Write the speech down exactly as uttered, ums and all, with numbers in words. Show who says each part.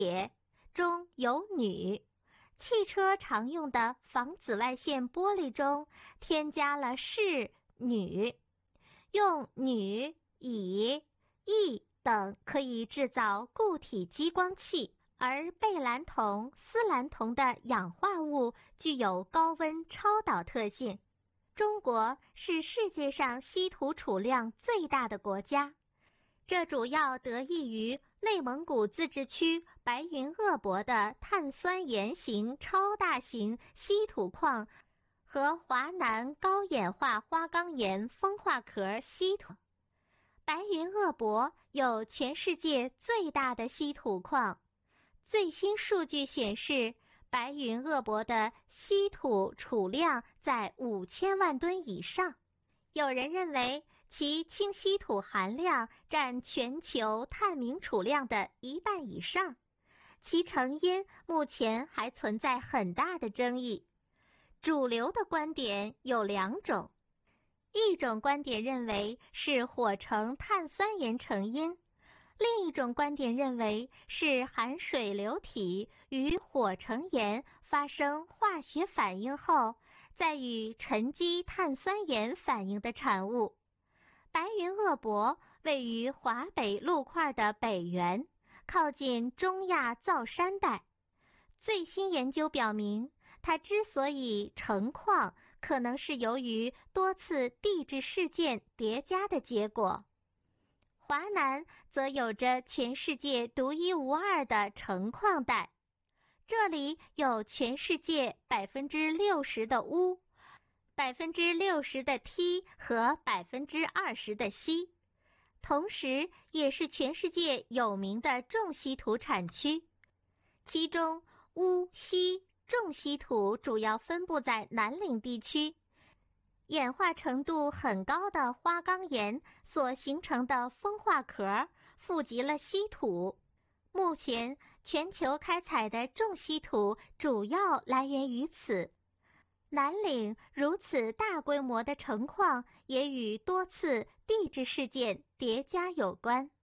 Speaker 1: 中有铝。汽车常用的防紫外线玻璃中添加了铯、铝，用铝、乙、铱等可以制造固体激光器，而钡蓝铜、铯蓝铜的氧化物具有高温超导特性。中国是世界上稀土储量最大的国家，这主要得益于内蒙古自治区白云鄂博的碳酸盐型超大型稀土矿和华南高演化花岗岩风化壳稀土。白云鄂博有全世界最大的稀土矿，最新数据显示，白云鄂博的稀土储量在五千万吨以上。有人认为其氢稀土含量占全球探明储量的一半以上，其成因目前还存在很大的争议。主流的观点有两种，一种观点认为是火成碳酸盐成因，另一种观点认为是含水流体与火成盐发生化学反应后，再与沉积碳酸盐反应的产物。白云鄂博位于华北陆块的北缘，靠近中亚造山带。最新研究表明，它之所以成矿，可能是由于多次地质事件叠加的结果。华南则有着全世界独一无二的成矿带，这里有全世界百分之六十的钨、百分之六十的锑和百分之二十的硒，同时也是全世界有名的重稀土产区。其中钨、硒、重稀土主要分布在南岭地区，演化程度很高的花岗岩所形成的风化壳富集了稀土。目前全球开采的重稀土主要来源于此。南岭如此大规模的成矿也与多次地质事件叠加有关。